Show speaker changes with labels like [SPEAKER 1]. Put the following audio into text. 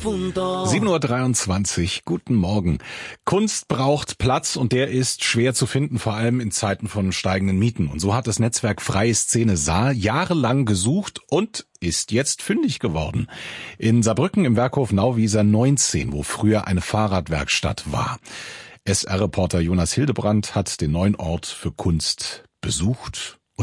[SPEAKER 1] 7:23 Uhr, guten Morgen. Kunst braucht Platz und der ist schwer zu finden, vor allem in Zeiten von steigenden Mieten. Und so hat das Netzwerk Freie Szene Saar jahrelang gesucht und ist jetzt fündig geworden. In Saarbrücken im Werkhof Nauwieser 19, wo früher eine Fahrradwerkstatt war. SR-Reporter Jonas Hildebrandt hat den neuen Ort für Kunst besucht